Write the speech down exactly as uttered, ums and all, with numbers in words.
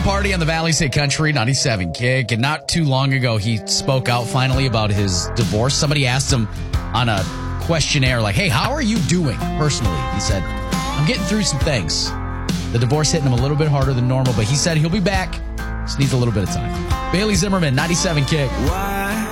Party on the Valley State Country ninety-seven Kick. And not too long ago, he spoke out finally about his divorce. Somebody asked him on a questionnaire, like, hey, how are you doing personally? He said, I'm getting through some things. The divorce hitting him a little bit harder than normal, but he said he'll be back. Just needs a little bit of time. Bailey Zimmerman, ninety-seven Kick. Why?